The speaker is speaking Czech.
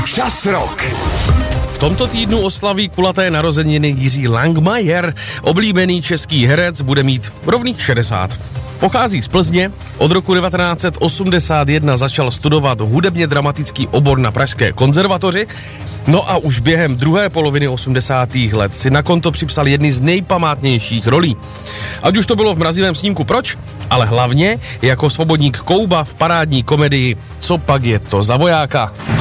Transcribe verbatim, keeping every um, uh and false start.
Čas rok. V tomto týdnu oslaví kulaté narozeniny Jiří Langmajer. Oblíbený český herec bude mít rovných šedesát. Pochází z Plzně, od roku devatenáct set osmdesát jedna začal studovat hudebně dramatický obor na Pražské konzervatoři, no a už během druhé poloviny osmdesátých let si na konto připsal jedny z nejpamátnějších rolí. Ať už to bylo v Mrazivém snímku Proč, ale hlavně jako svobodník Kouba v parádní komedii Co pak je to za vojáka.